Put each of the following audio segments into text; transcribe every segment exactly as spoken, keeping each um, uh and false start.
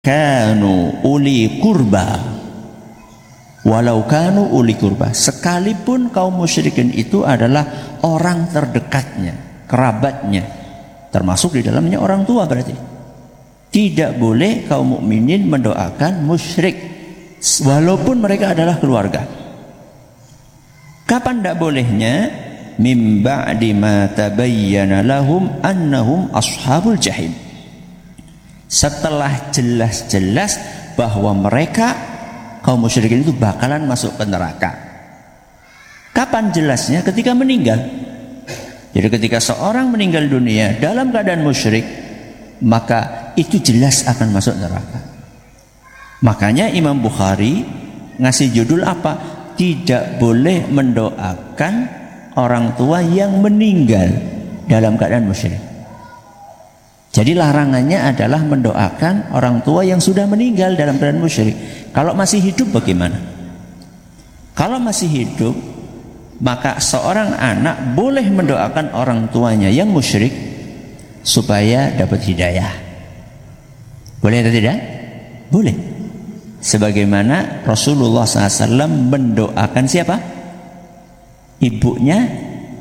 kanu uli kurba, walau kanu uli kurba, sekalipun kaum musyrikin itu adalah orang terdekatnya, kerabatnya, termasuk di dalamnya orang tua. Berarti tidak boleh kaum mukminin mendoakan musyrik walaupun mereka adalah keluarga. Kapan tidak bolehnya? Mim ba'di ma tabayyana lahum annahum ashabul jahim, setelah jelas-jelas bahwa mereka kaum musyrikin itu bakalan masuk ke neraka. Kapan jelasnya? Ketika meninggal. Jadi ketika seorang meninggal dunia dalam keadaan musyrik, maka itu jelas akan masuk neraka. Makanya Imam Bukhari ngasih judul apa? Tidak boleh mendoakan orang tua yang meninggal dalam keadaan musyrik. Jadi larangannya adalah mendoakan orang tua yang sudah meninggal dalam keadaan musyrik. Kalau masih hidup bagaimana? Kalau masih hidup, maka seorang anak boleh mendoakan orang tuanya yang musyrik supaya dapat hidayah. Boleh atau tidak? Boleh. Sebagaimana Rasulullah shallallahu alaihi wasallam mendoakan siapa? Ibunya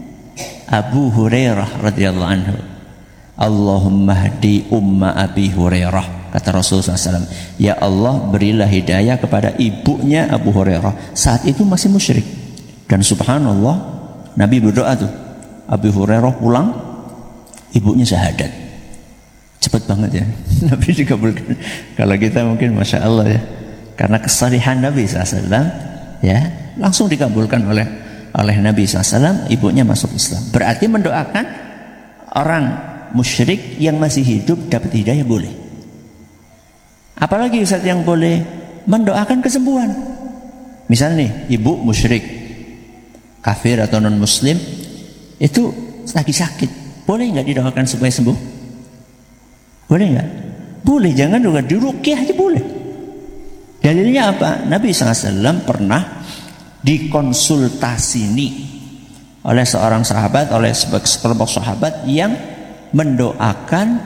Abu Hurairah radhiyallahu anhu. Allahumma hdi umma Abi Hurairah, kata Rasulullah shallallahu alaihi wasallam. Ya Allah, berilah hidayah kepada ibunya Abu Hurairah, saat itu masih musyrik. Dan subhanallah, Nabi berdoa tuh, Abu Hurairah pulang, ibunya syahadat. Cepat banget ya Nabi dikabulkan. Kalau kita mungkin masya Allah ya, karena kesalihan Nabi shallallahu alaihi wasallam ya, langsung dikabulkan oleh oleh Nabi shallallahu alaihi wasallam, ibunya masuk Islam. Berarti mendoakan orang musyrik yang masih hidup dapat hidayah boleh. Apalagi Ustaz yang boleh mendoakan kesembuhan. Misalnya nih, ibu musyrik, kafir atau non muslim, itu lagi sakit, boleh nggak didoakan supaya sembuh? Boleh nggak? Boleh, jangan juga diruqyah aja boleh. Dalilnya apa? Nabi shallallahu alaihi wasallam pernah dikonsultasini oleh seorang sahabat, oleh sekelompok sahabat yang mendoakan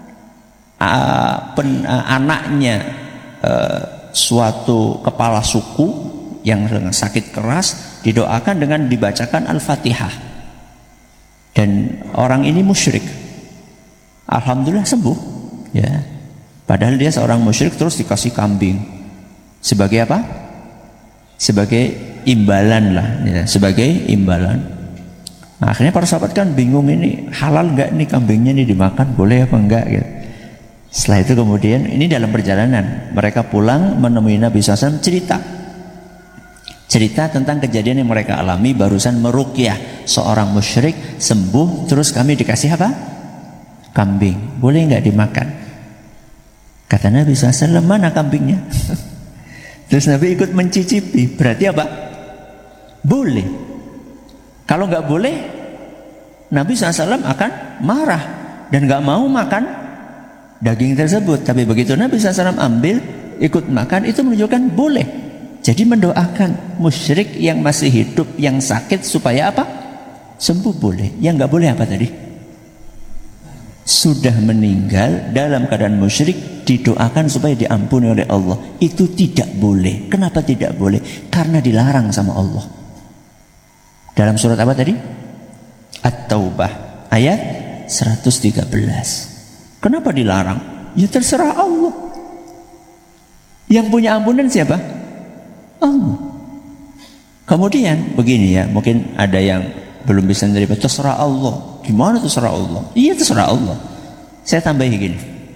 uh, pen, uh, anaknya uh, suatu kepala suku yang sakit keras, didoakan dengan dibacakan Al-Fatihah, dan orang ini musyrik. Alhamdulillah sembuh ya. Padahal dia seorang musyrik, terus dikasih kambing sebagai apa? Sebagai imbalan lah ya, sebagai imbalan. Nah, akhirnya para sahabat kan bingung, ini halal nggak nih kambingnya nih dimakan, boleh apa enggak gitu. Setelah itu kemudian ini dalam perjalanan mereka pulang menemui Nabi shallallahu alaihi wasallam, cerita cerita tentang kejadian yang mereka alami barusan meruqyah seorang musyrik sembuh, terus kami dikasih apa? Kambing, boleh nggak dimakan? Kata Nabi shallallahu alaihi wasallam, mana kambingnya? Terus Nabi ikut mencicipi, berarti apa? Boleh. Kalau nggak boleh, Nabi shallallahu alaihi wasallam akan marah dan nggak mau makan daging tersebut. Tapi begitu Nabi shallallahu alaihi wasallam ambil, ikut makan, itu menunjukkan boleh. Jadi mendoakan musyrik yang masih hidup, yang sakit supaya apa? Sembuh boleh. Yang nggak boleh apa tadi? Sudah meninggal dalam keadaan musyrik, didoakan supaya diampuni oleh Allah. Itu tidak boleh. Kenapa tidak boleh? Karena dilarang sama Allah. Dalam surat apa tadi? At-Taubah ayat seratus tiga belas. Kenapa dilarang? Ya terserah Allah. Yang punya ampunan siapa? Allah. Kemudian begini ya, mungkin ada yang belum bisa menerima, terserah Allah. Gimana terserah Allah? Iya terserah Allah. Saya tambahi gini.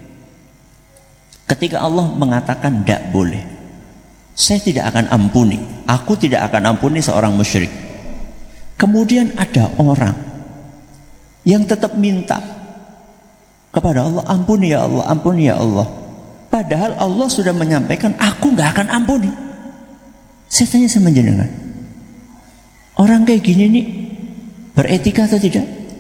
Ketika Allah mengatakan tidak boleh, saya tidak akan ampuni, aku tidak akan ampuni seorang musyrik. Kemudian ada orang yang tetap minta kepada Allah, ampuni ya Allah, ampuni ya Allah. Padahal Allah sudah menyampaikan, aku gak akan ampuni. Saya tanya sama jenengan, orang kayak gini nih beretika atau tidak?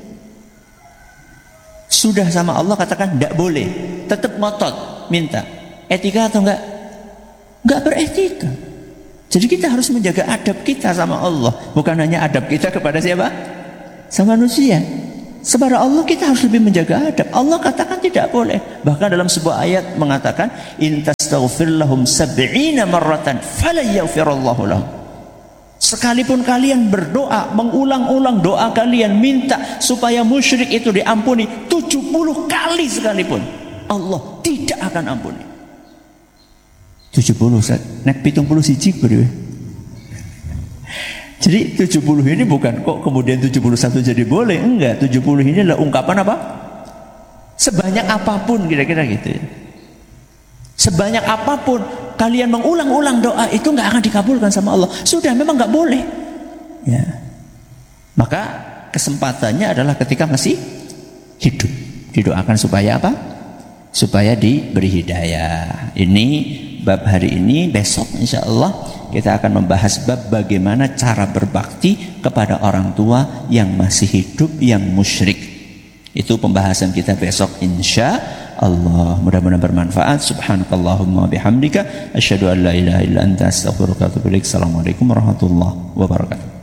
Sudah sama Allah katakan tidak boleh, tetap ngotot minta. Etika atau enggak? Enggak beretika. Jadi kita harus menjaga adab kita sama Allah, bukan hanya adab kita kepada siapa? Sama manusia. Sepada Allah kita harus lebih menjaga adab. Allah katakan tidak boleh. Bahkan dalam sebuah ayat mengatakan, in tastaghfir lahum sab'ina marratan fala yaghfirallahu lahum. Sekalipun kalian berdoa, mengulang-ulang doa kalian, minta supaya musyrik itu diampuni tujuh puluh kali sekalipun, Allah tidak akan ampuni. tujuh puluh, nek pitung puluh siji beri. Jadi tujuh puluh ini bukan kok kemudian tujuh puluh satu jadi boleh. Enggak, tujuh puluh ini adalah ungkapan apa? Sebanyak apapun, kira-kira gitu ya. Sebanyak apapun kalian mengulang-ulang doa itu nggak akan dikabulkan sama Allah. Sudah, memang nggak boleh. Ya. Maka kesempatannya adalah ketika masih hidup. Didoakan supaya apa? Supaya diberi hidayah. Ini bab hari ini. Besok insya Allah kita akan membahas bab bagaimana cara berbakti kepada orang tua yang masih hidup, yang musyrik. Itu pembahasan kita besok insya Allah. Mudah-mudahan bermanfaat. Subhanakallahumma bihamdika asyhadu an la ilaha illa anta astaghfiruka wa atubu ilaik. Assalamualaikum warahmatullahi wabarakatuh.